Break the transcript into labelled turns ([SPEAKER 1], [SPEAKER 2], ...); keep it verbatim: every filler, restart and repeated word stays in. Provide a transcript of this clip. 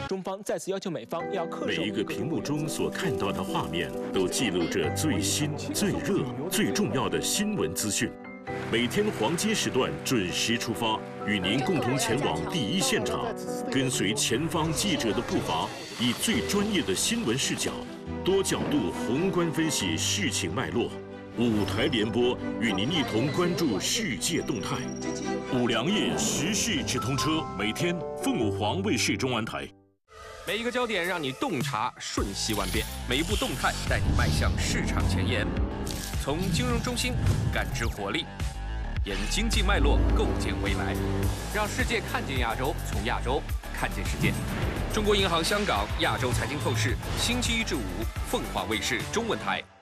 [SPEAKER 1] 中方再次要求美方要恪守。
[SPEAKER 2] 每一个屏幕中所看到的画面，都记录着最新、最热、最重要的新闻资讯。每天黄金时段准时出发，与您共同前往第一现场，跟随前方记者的步伐，以最专业的新闻视角，多角度宏观分析事情脉络。五台联播与您一同关注世界动态。五粮液时事直通车，每天凤舞黄卫视中文台。
[SPEAKER 3] 每一个焦点让你洞察瞬息万变，每一步动态带你迈向市场前沿。从金融中心感知活力，沿经济脉络构建未来，让世界看见亚洲，从亚洲看见世界。中国银行香港亚洲财经透视，星期一至五，凤凰卫视中文台。